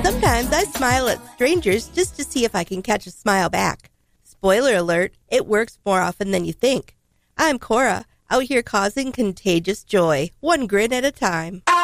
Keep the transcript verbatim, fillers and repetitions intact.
Sometimes I smile at strangers just to see if I can catch a smile back. Spoiler alert, it works more often than you think. I'm Cora, out here causing contagious joy, one grin at a time.